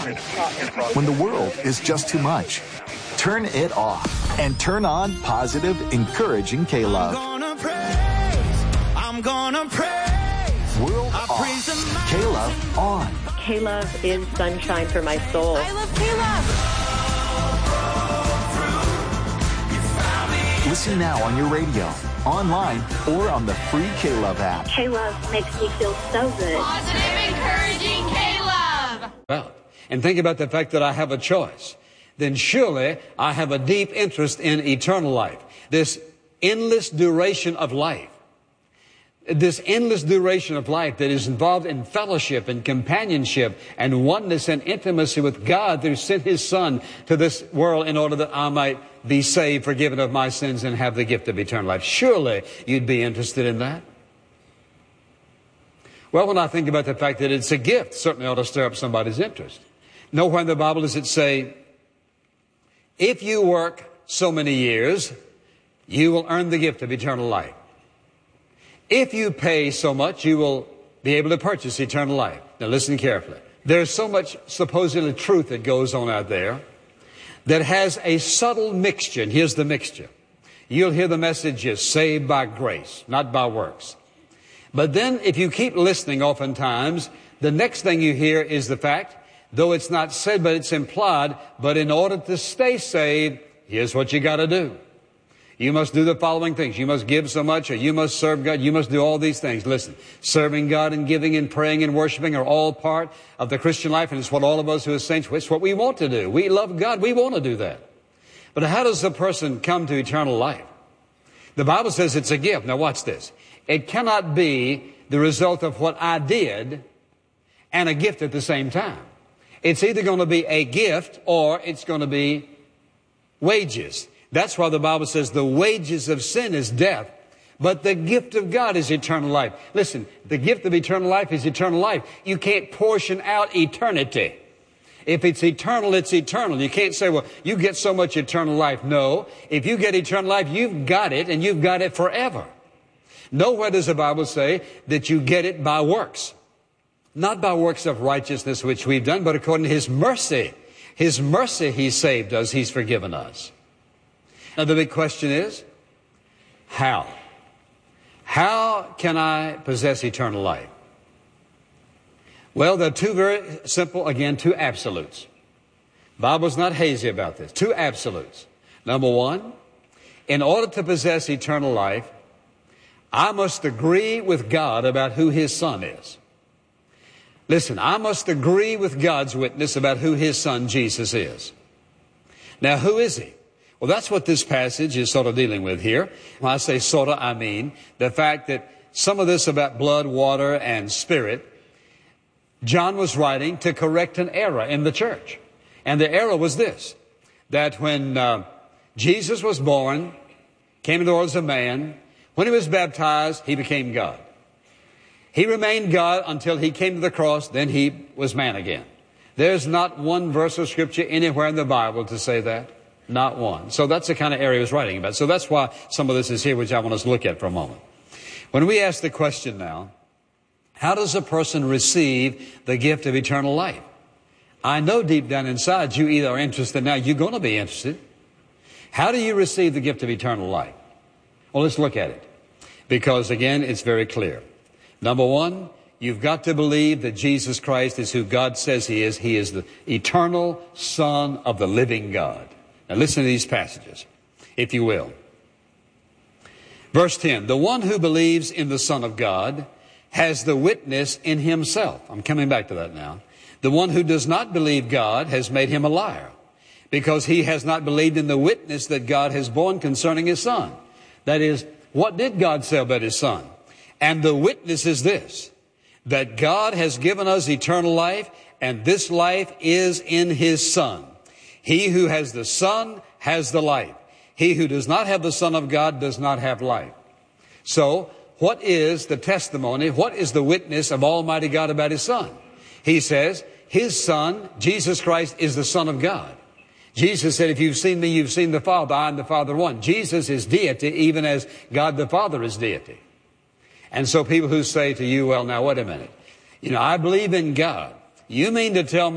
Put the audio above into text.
When the world is just too much, turn it off and turn on positive, encouraging K-Love. I'm gonna praise. World off. K-Love on. K-Love is sunshine for my soul. I love K-Love. Listen now on your radio, online, or on the free K-Love app. K-Love makes me feel so good. Positive, encouraging K-Love. Well, and think about the fact that I have a choice. Then surely I have a deep interest in eternal life. This endless duration of life. This endless duration of life that is involved in fellowship and companionship and oneness and intimacy with God, who sent His Son to this world in order that I might be saved, forgiven of my sins, and have the gift of eternal life. Surely you'd be interested in that. Well, when I think about the fact that it's a gift, certainly ought to stir up somebody's interest. Nowhere in the Bible does it say, if you work so many years, you will earn the gift of eternal life. If you pay so much, you will be able to purchase eternal life. Now listen carefully. There's so much supposedly truth that goes on out there that has a subtle mixture. And here's the mixture. You'll hear the message is saved by grace, not by works. But then if you keep listening oftentimes, the next thing you hear is the fact, though it's not said but it's implied, but in order to stay saved, here's what you got to do. You must do the following things. You must give so much, or you must serve God. You must do all these things. Listen, serving God and giving and praying and worshiping are all part of the Christian life, and it's what all of us who are saints, it's what we want to do. We love God. We want to do that. But how does a person come to eternal life? The Bible says it's a gift. Now watch this. It cannot be the result of what I did and a gift at the same time. It's either going to be a gift or it's going to be wages. That's why the Bible says the wages of sin is death, but the gift of God is eternal life. Listen, the gift of eternal life is eternal life. You can't portion out eternity. If it's eternal, it's eternal. You can't say, well, you get so much eternal life. No, if you get eternal life, you've got it, and you've got it forever. Nowhere does the Bible say that you get it by works. Not by works of righteousness which we've done, but according to His mercy. His mercy He saved us. He's forgiven us. Now the big question is, how? How can I possess eternal life? Well, there are two very simple, again, two absolutes. The Bible's not hazy about this. Two absolutes. Number one, in order to possess eternal life, I must agree with God about who His Son is. Listen, I must agree with God's witness about who His Son, Jesus, is. Now, who is He? Well, that's what this passage is sort of dealing with here. When I say sort of, I mean the fact that some of this about blood, water, and spirit, John was writing to correct an error in the church. And the error was this, that when Jesus was born, came into the world as a man, when He was baptized, He became God. He remained God until He came to the cross, then He was man again. There's not one verse of Scripture anywhere in the Bible to say that. Not one. So that's the kind of area He was writing about. So that's why some of this is here, which I want us to look at for a moment. When we ask the question now, how does a person receive the gift of eternal life? I know deep down inside you either are interested now, you're going to be interested. How do you receive the gift of eternal life? Well, let's look at it. Because again, it's very clear. Number one, you've got to believe that Jesus Christ is who God says He is. He is the eternal Son of the living God. Now listen to these passages, if you will. Verse 10, the one who believes in the Son of God has the witness in himself. I'm coming back to that now. The one who does not believe God has made him a liar, because he has not believed in the witness that God has borne concerning His Son. That is, what did God say about His Son? And the witness is this, that God has given us eternal life, and this life is in His Son. He who has the Son has the life. He who does not have the Son of God does not have life. So, what is the testimony? What is the witness of Almighty God about His Son? He says, His Son, Jesus Christ, is the Son of God. Jesus said, if you've seen me, you've seen the Father. I and the Father one. Jesus is deity, even as God the Father is deity. And so people who say to you, well, now, wait a minute. I believe in God. You mean to tell me